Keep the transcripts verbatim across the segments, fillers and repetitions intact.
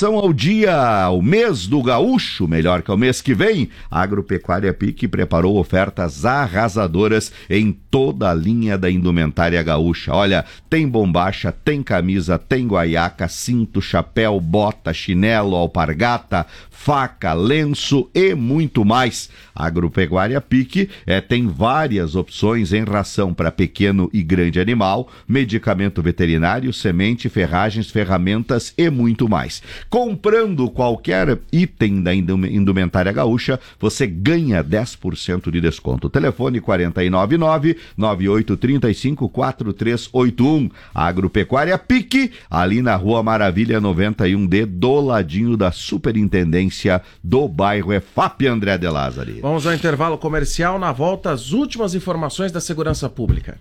Informação ao dia, o mês do gaúcho, melhor que é o mês que vem. A Agropecuária Pique preparou ofertas arrasadoras em toda a linha da indumentária gaúcha. Olha, tem bombacha, tem camisa, tem guaiaca, cinto, chapéu, bota, chinelo, alpargata, faca, lenço e muito mais. A Agropecuária Pique é, tem várias opções em ração para pequeno e grande animal, medicamento veterinário, semente, ferragens, ferramentas e muito mais. Comprando qualquer item da indumentária gaúcha, você ganha dez por cento de desconto. Telefone quatro nove nove, nove oito três cinco, quatro três oito um. Agropecuária Pique, ali na Rua Maravilha noventa e um D, do ladinho da Superintendência do bairro E F A P, André de Lázari. Vamos ao intervalo comercial, na volta as últimas informações da segurança pública.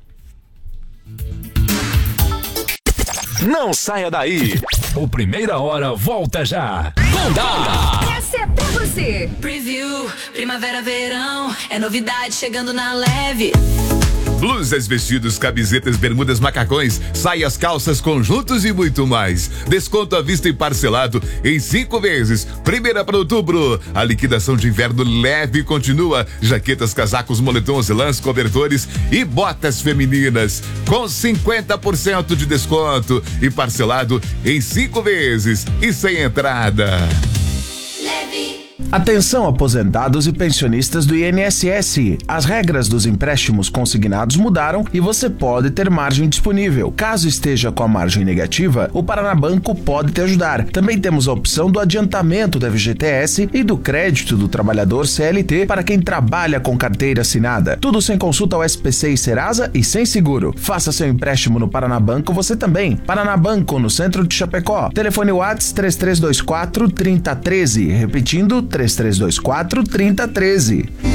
Não saia daí. O Primeira Hora volta já. Gondá! Essa é pra você. Preview, primavera, verão, é novidade chegando na Leve. Blusas, vestidos, camisetas, bermudas, macacões, saias, calças, conjuntos e muito mais. Desconto à vista e parcelado em cinco vezes. Primeira para outubro. A liquidação de inverno leve continua. Jaquetas, casacos, moletons, lãs, cobertores e botas femininas com cinquenta por cento de desconto e parcelado em cinco vezes e sem entrada. Atenção, aposentados e pensionistas do I N S S. As regras dos empréstimos consignados mudaram e você pode ter margem disponível. Caso esteja com a margem negativa, o Paranabanco pode te ajudar. Também temos a opção do adiantamento da F G T S e do crédito do trabalhador C L T para quem trabalha com carteira assinada. Tudo sem consulta ao S P C e Serasa e sem seguro. Faça seu empréstimo no Paranabanco você também. Paranabanco, no centro de Chapecó. Telefone WhatsApp três três dois quatro, três zero um três. Repetindo, três três dois quatro, três zero um três.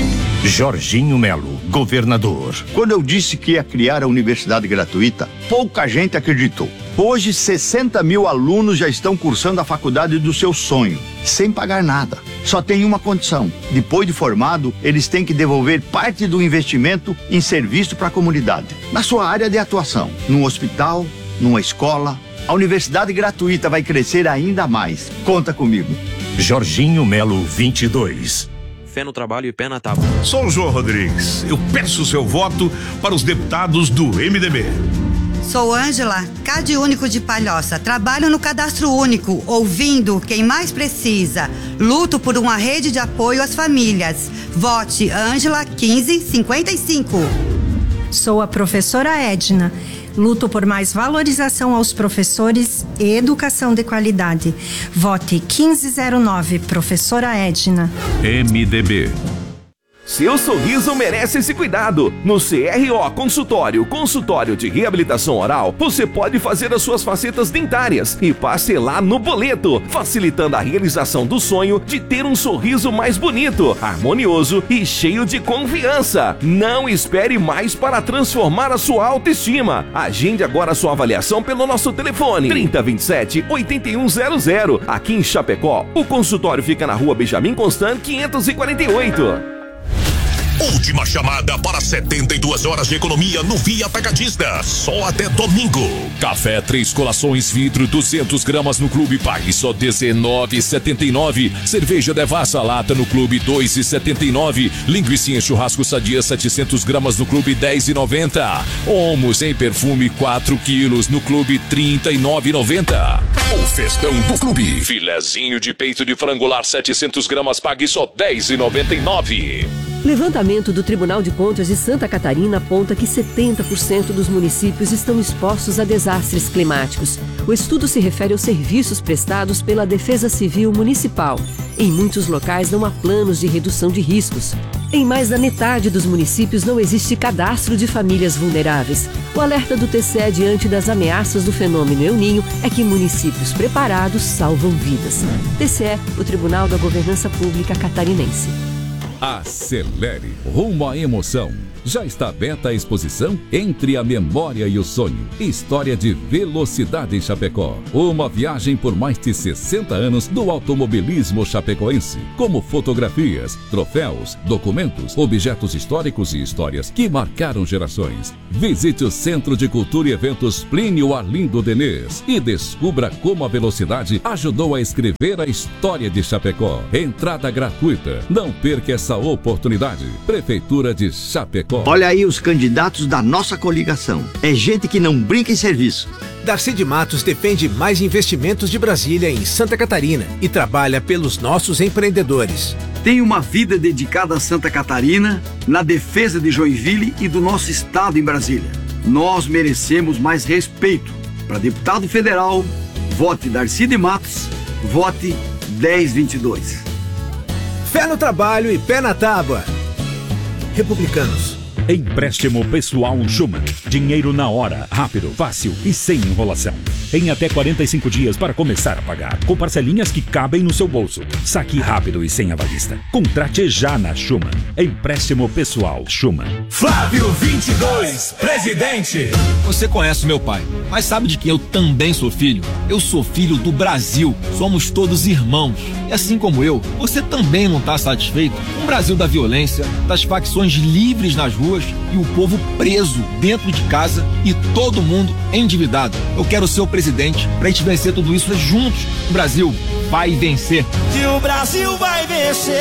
Jorginho Melo, governador. Quando eu disse que ia criar a universidade gratuita, pouca gente acreditou. Hoje, sessenta mil alunos já estão cursando a faculdade do seu sonho, sem pagar nada. Só tem uma condição: depois de formado, eles têm que devolver parte do investimento em serviço para a comunidade, na sua área de atuação, num hospital, numa escola. A universidade gratuita vai crescer ainda mais. Conta comigo. Jorginho Melo vinte e dois. Fé no trabalho e pé na tábua. Sou o João Rodrigues. Eu peço o seu voto para os deputados do M D B. Sou Ângela, Cade Único de Palhoça. Trabalho no Cadastro Único, ouvindo quem mais precisa. Luto por uma rede de apoio às famílias. Vote Ângela quinze cinquenta e cinco. Sou a professora Edna. Luto por mais valorização aos professores e educação de qualidade. Vote quinze zero nove, professora Edna. M D B. Seu sorriso merece esse cuidado. No C R O Consultório, consultório de reabilitação oral, você pode fazer as suas facetas dentárias e parcelar no boleto, facilitando a realização do sonho de ter um sorriso mais bonito, harmonioso e cheio de confiança. Não espere mais para transformar a sua autoestima. Agende agora a sua avaliação pelo nosso telefone trinta, vinte e sete, oitenta e um zero zero. Aqui em Chapecó, o consultório fica na Rua Benjamin Constant, quinhentos e quarenta e oito. Última chamada para setenta e duas horas de economia no Via Atacadista. Só até domingo. Café Três Colações vidro duzentas gramas no Clube pague só dezenove reais e setenta e nove centavos. Cerveja Devassa lata no Clube dois reais e setenta e nove centavos. Linguiça em churrasco sadia setecentas gramas no Clube dez reais e noventa centavos. Omos em perfume quatro quilos no Clube trinta e nove reais e noventa centavos. O festão do Clube. Filezinho de peito de frangolar setecentas gramas pague só dez reais e noventa e nove centavos. Levantamento do Tribunal de Contas de Santa Catarina aponta que setenta por cento dos municípios estão expostos a desastres climáticos. O estudo se refere aos serviços prestados pela Defesa Civil Municipal. Em muitos locais não há planos de redução de riscos. Em mais da metade dos municípios não existe cadastro de famílias vulneráveis. O alerta do T C E diante das ameaças do fenômeno El Niño é que municípios preparados salvam vidas. T C E, o Tribunal da Governança Pública Catarinense. Acelere rumo à emoção. Já está aberta a exposição Entre a Memória e o Sonho. História de velocidade em Chapecó. Uma viagem por mais de sessenta anos do automobilismo chapecoense. Como fotografias, troféus, documentos, objetos históricos e histórias que marcaram gerações. Visite o Centro de Cultura e Eventos Plínio Arlindo Denês e descubra como a velocidade ajudou a escrever a história de Chapecó. Entrada gratuita. Não perca essa oportunidade. Prefeitura de Chapecó. Olha aí os candidatos da nossa coligação. É gente que não brinca em serviço. Darcy de Matos defende mais investimentos de Brasília em Santa Catarina e trabalha pelos nossos empreendedores. Tem uma vida dedicada a Santa Catarina, na defesa de Joinville e do nosso estado em Brasília. Nós merecemos mais respeito. Para deputado federal, vote Darcy de Matos, vote dez vinte e dois. Fé no trabalho e pé na tábua. Republicanos. Empréstimo pessoal Schumann. Dinheiro na hora, rápido, fácil e sem enrolação. Em até quarenta e cinco dias para começar a pagar, com parcelinhas que cabem no seu bolso. Saque rápido e sem avalista. Contrate já na Schumann. Empréstimo pessoal Schumann. Flávio vinte e dois, presidente. Você conhece meu pai, mas sabe de que eu também sou filho? Eu sou filho do Brasil. Somos todos irmãos. E assim como eu, você também não está satisfeito com o Brasil da violência, das facções livres nas ruas e o povo preso dentro de casa e todo mundo endividado. Eu quero ser o presidente pra gente vencer tudo isso juntos. O Brasil vai vencer. Que o Brasil vai vencer.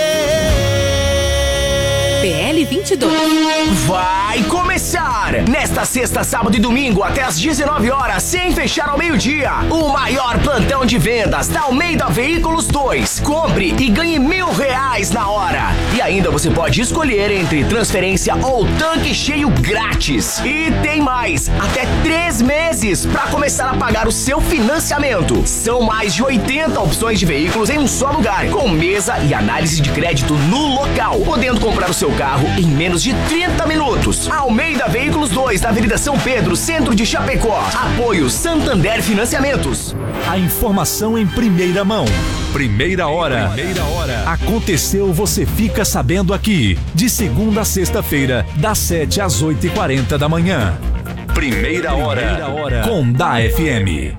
P L vinte e dois. Vai começar! Nesta sexta, sábado e domingo, até às dezenove horas, sem fechar ao meio-dia, o maior plantão de vendas da Almeida Veículos dois. Compre e ganhe mil reais na hora. E ainda você pode escolher entre transferência ou tanque cheio grátis. E tem mais, até três meses para começar a pagar o seu financiamento. São mais de oitenta opções de veículos em um só lugar, com mesa e análise de crédito no local, podendo comprar o seu carro em menos de trinta minutos. Almeida Veículos dois, na Avenida São Pedro, centro de Chapecó. Apoio Santander Financiamentos. A informação em primeira mão. Primeira hora. Primeira hora. Aconteceu, você fica sabendo aqui. De segunda a sexta-feira, das sete às oito e quarenta da manhã. Primeira hora. Primeira hora. Com da F M.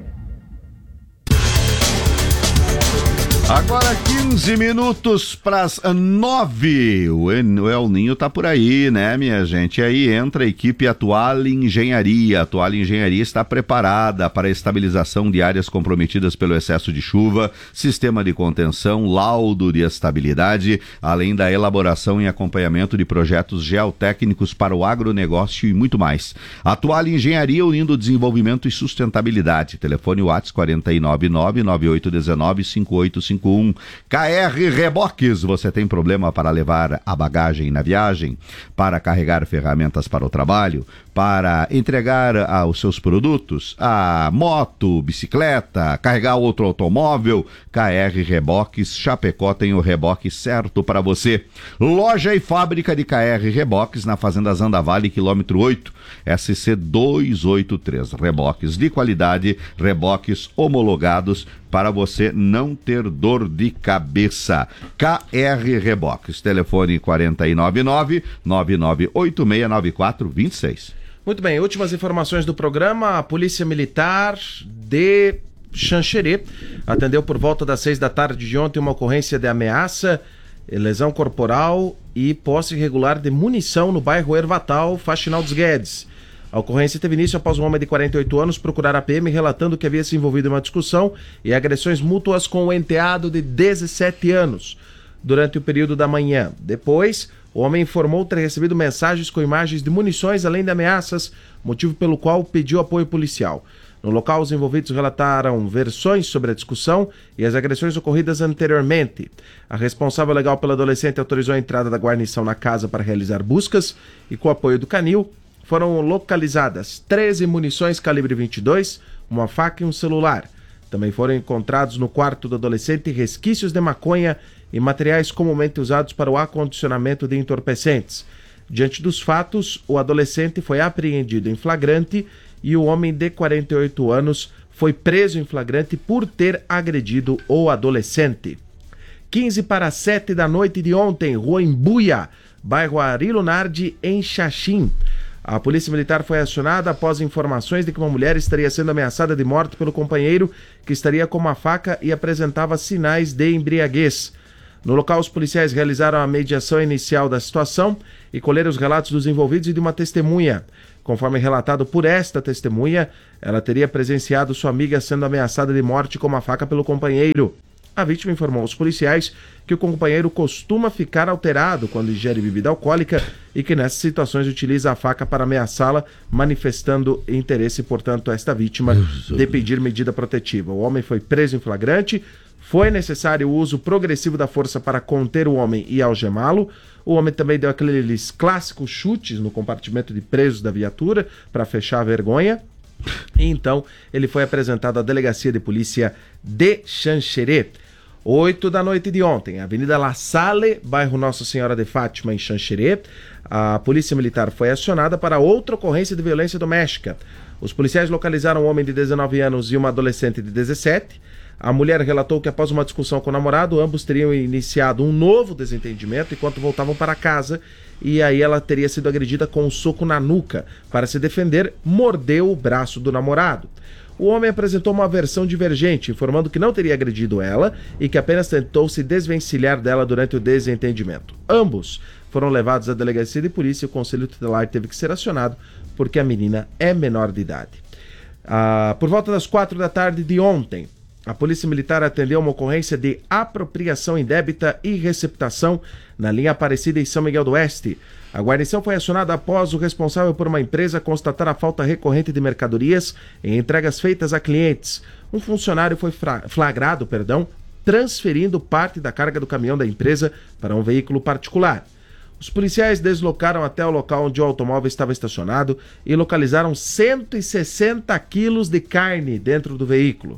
Agora quinze minutos para as nove. O El Ninho tá por aí, né, minha gente? E aí entra a equipe Atual Engenharia. A Atual Engenharia está preparada para a estabilização de áreas comprometidas pelo excesso de chuva, sistema de contenção, laudo de estabilidade, além da elaboração e acompanhamento de projetos geotécnicos para o agronegócio e muito mais. Atual Engenharia unindo desenvolvimento e sustentabilidade. Telefone WhatsApp quatro nove nove, nove oito um nove, cinco oito cinco um. K R Reboques, você tem problema para levar a bagagem na viagem, para carregar ferramentas para o trabalho, para entregar ah, os seus produtos, a moto, bicicleta, carregar outro automóvel? K R Reboques Chapecó tem o reboque certo para você. Loja e fábrica de K R Reboques na Fazenda Zandavale, quilômetro oito, S C duzentos e oitenta e três. Reboques de qualidade, reboques homologados para você não ter dor de cabeça. K R Reboques, telefone quatro nove nove, nove nove oito seis, nove quatro dois seis. Muito bem, últimas informações do programa. A Polícia Militar de Xanxerê atendeu por volta das seis da tarde de ontem uma ocorrência de ameaça, lesão corporal e posse irregular de munição no bairro Ervatal, Faxinal dos Guedes. A ocorrência teve início após um homem de quarenta e oito anos procurar a P M relatando que havia se envolvido em uma discussão e agressões mútuas com o enteado de dezessete anos durante o período da manhã. Depois, o homem informou ter recebido mensagens com imagens de munições além de ameaças, motivo pelo qual pediu apoio policial. No local, os envolvidos relataram versões sobre a discussão e as agressões ocorridas anteriormente. A responsável legal pelo adolescente autorizou a entrada da guarnição na casa para realizar buscas e, com o apoio do Canil, foram localizadas treze munições calibre vinte e dois, uma faca e um celular. Também foram encontrados no quarto do adolescente resquícios de maconha e materiais comumente usados para o acondicionamento de entorpecentes. Diante dos fatos, o adolescente foi apreendido em flagrante e o homem de quarenta e oito anos foi preso em flagrante por ter agredido o adolescente. quinze para sete da noite de ontem, Rua Embuia, bairro Ari Lunardi, em Xaxim. A polícia militar foi acionada após informações de que uma mulher estaria sendo ameaçada de morte pelo companheiro que estaria com uma faca e apresentava sinais de embriaguez. No local, os policiais realizaram a mediação inicial da situação e colheram os relatos dos envolvidos e de uma testemunha. Conforme relatado por esta testemunha, ela teria presenciado sua amiga sendo ameaçada de morte com uma faca pelo companheiro. A vítima informou aos policiais que o companheiro costuma ficar alterado quando ingere bebida alcoólica e que nessas situações utiliza a faca para ameaçá-la, manifestando interesse, portanto, a esta vítima de pedir medida protetiva. O homem foi preso em flagrante, foi necessário o uso progressivo da força para conter o homem e algemá-lo. O homem também deu aqueles clássicos chutes no compartimento de presos da viatura para fechar a vergonha. E então ele foi apresentado à delegacia de polícia de Xanxerê. oito da noite de ontem, Avenida La Salle, bairro Nossa Senhora de Fátima, em Xanxerê, a polícia militar foi acionada para outra ocorrência de violência doméstica. Os policiais localizaram um homem de dezenove anos e uma adolescente de dezessete. A mulher relatou que após uma discussão com o namorado, ambos teriam iniciado um novo desentendimento enquanto voltavam para casa, e aí ela teria sido agredida com um soco na nuca. Para se defender, mordeu o braço do namorado. O homem apresentou uma versão divergente, informando que não teria agredido ela e que apenas tentou se desvencilhar dela durante o desentendimento. Ambos foram levados à delegacia de polícia e o conselho tutelar teve que ser acionado porque a menina é menor de idade. Ah, por volta das quatro da tarde de ontem, a Polícia Militar atendeu uma ocorrência de apropriação indébita e receptação na linha Aparecida em São Miguel do Oeste. A guarnição foi acionada após o responsável por uma empresa constatar a falta recorrente de mercadorias em entregas feitas a clientes. Um funcionário foi flagrado, perdão, transferindo parte da carga do caminhão da empresa para um veículo particular. Os policiais deslocaram até o local onde o automóvel estava estacionado e localizaram cento e sessenta quilos de carne dentro do veículo,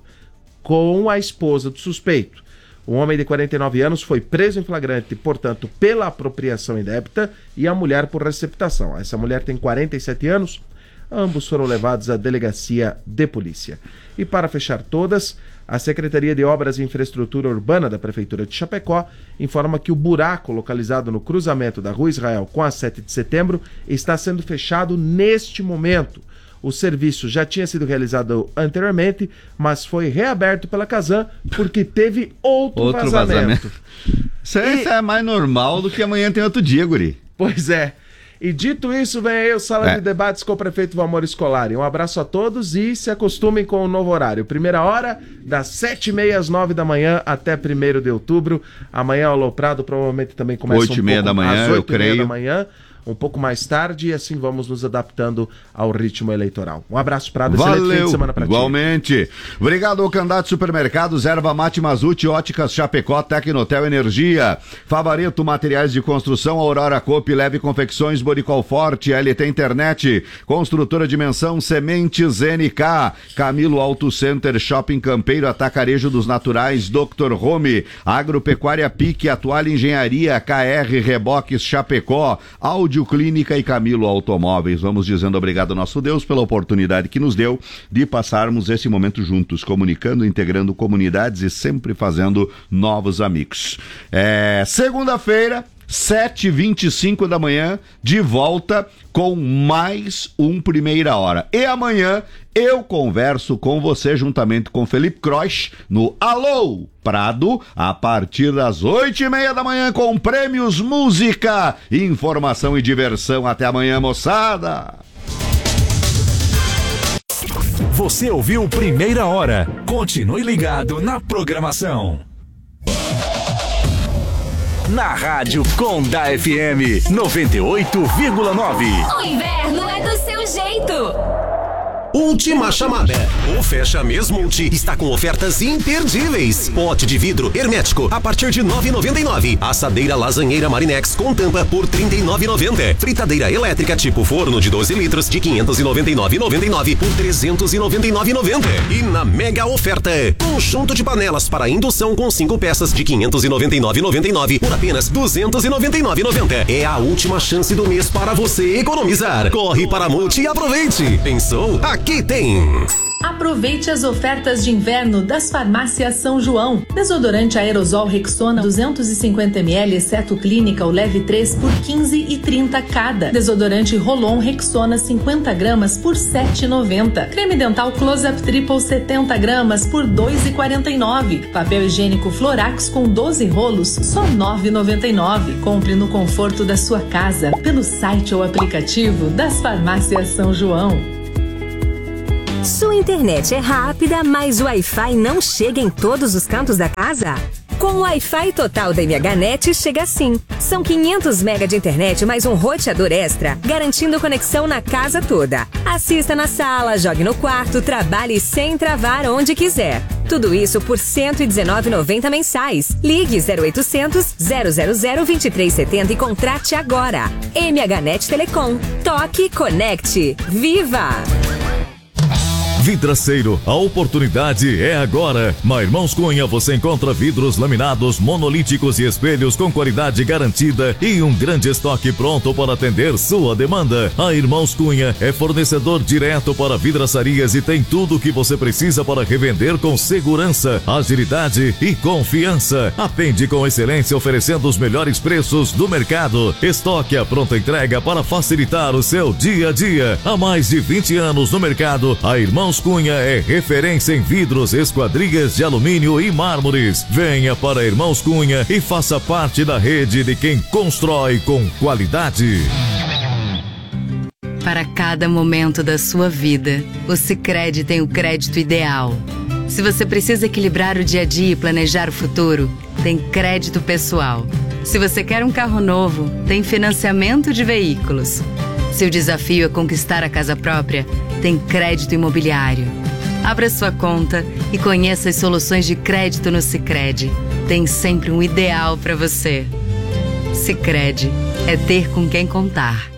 com a esposa do suspeito. Um homem de quarenta e nove anos foi preso em flagrante, portanto, pela apropriação indébita, e a mulher por receptação. Essa mulher tem quarenta e sete anos, ambos foram levados à delegacia de polícia. E para fechar todas, a Secretaria de Obras e Infraestrutura Urbana da Prefeitura de Chapecó informa que o buraco localizado no cruzamento da Rua Israel com a sete de setembro está sendo fechado neste momento. O serviço já tinha sido realizado anteriormente, mas foi reaberto pela Casan porque teve outro, outro vazamento. vazamento. Isso, e... isso é mais normal do que amanhã tem outro dia, guri. Pois é. E dito isso, vem aí o Sala é. de Debates com o prefeito Valmor Scolari. Um abraço a todos e se acostumem com o novo horário. Primeira hora, das sete e meia às nove da manhã até primeiro de outubro. Amanhã o Aloprado provavelmente também começa oito e meia da manhã, às eu creio. oito e meia da manhã. Um pouco mais tarde, e assim vamos nos adaptando ao ritmo eleitoral. Um abraço, Prado. Valeu, fim de semana pra igualmente. Ti. Obrigado ao Candidato Supermercados, Erva Mate Mazute, Óticas Chapecó, Tecnotel Energia, Favareto Materiais de Construção, Aurora Coop, Leve Confecções, Boricol Forte, L T Internet, Construtora Dimensão, Sementes N K, Camilo Auto Center, Shopping Campeiro, Atacarejo dos Naturais, doutor Home, Agropecuária Pique, Atual Engenharia, K R Reboques Chapecó, Áudio Clínica e Camilo Automóveis. Vamos dizendo obrigado ao nosso Deus pela oportunidade que nos deu de passarmos esse momento juntos, comunicando, integrando comunidades e sempre fazendo novos amigos. É, segunda-feira, sete e vinte e cinco da manhã, de volta com mais um Primeira Hora. E amanhã eu converso com você juntamente com Felipe Croix no Alô Prado, a partir das oito e meia da manhã com prêmios, música, informação e diversão. Até amanhã, moçada! Você ouviu Primeira Hora. Continue ligado na programação. Na Rádio Conda F M noventa e oito vírgula nove. O inverno é do seu jeito. Última chamada. O Fecha Mês Multi está com ofertas imperdíveis. Pote de vidro hermético a partir de nove reais e noventa e nove centavos. Assadeira lasanheira Marinex com tampa por trinta e nove reais e noventa centavos. Fritadeira elétrica tipo forno de doze litros de quinhentos e noventa e nove reais e noventa e nove centavos por trezentos e noventa e nove reais e noventa centavos. E na mega oferta, conjunto de panelas para indução com cinco peças de quinhentos e noventa e nove reais e noventa e nove centavos por apenas duzentos e noventa e nove reais e noventa centavos. É a última chance do mês para você economizar. Corre para a Multi e aproveite. Pensou? Aqui aqui tem... Aproveite as ofertas de inverno das farmácias São João. Desodorante aerosol Rexona duzentos e cinquenta mililitros, exceto clínica, o leve três por quinze e trinta cada. Desodorante Rolon Rexona cinquenta gramas por sete reais e noventa centavos. Creme dental Close-Up Triple setenta gramas por dois reais e quarenta e nove centavos. Papel higiênico Florax com doze rolos, só nove reais e noventa e nove centavos. Compre no conforto da sua casa, pelo site ou aplicativo das farmácias São João. Sua internet é rápida, mas o Wi-Fi não chega em todos os cantos da casa? Com o Wi-Fi total da MHNet chega assim. São quinhentos megabytes de internet mais um roteador extra, garantindo conexão na casa toda. Assista na sala, jogue no quarto, trabalhe sem travar onde quiser. Tudo isso por cento e dezenove reais e noventa centavos mensais. Ligue zero oitocentos, zero zero zero, vinte e três setenta e contrate agora. MHNet Telecom. Toque, conecte. Viva! Vidraceiro, a oportunidade é agora. Na Irmãos Cunha você encontra vidros laminados, monolíticos e espelhos com qualidade garantida e um grande estoque pronto para atender sua demanda. A Irmãos Cunha é fornecedor direto para vidraçarias e tem tudo o que você precisa para revender com segurança, agilidade e confiança. Atende com excelência oferecendo os melhores preços do mercado. Estoque a pronta entrega para facilitar o seu dia a dia. Há mais de vinte anos no mercado, a Irmãos Cunha é referência em vidros, esquadrias de alumínio e mármores. Venha para Irmãos Cunha e faça parte da rede de quem constrói com qualidade. Para cada momento da sua vida, o Sicredi tem o crédito ideal. Se você precisa equilibrar o dia a dia e planejar o futuro, tem crédito pessoal. Se você quer um carro novo, tem financiamento de veículos. Se o desafio é conquistar a casa própria, tem crédito imobiliário. Abra sua conta e conheça as soluções de crédito no Sicredi. Tem sempre um ideal para você. Sicredi é ter com quem contar.